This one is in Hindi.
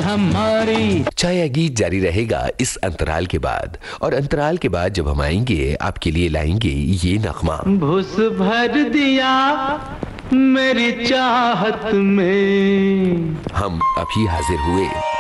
हमारी। छाया गीत जारी रहेगा इस अंतराल के बाद, और अंतराल के बाद जब हम आएंगे आपके लिए लाएंगे ये नगमा। भूस भर दिया मेरी चाहत में। हम अभी हाजिर हुए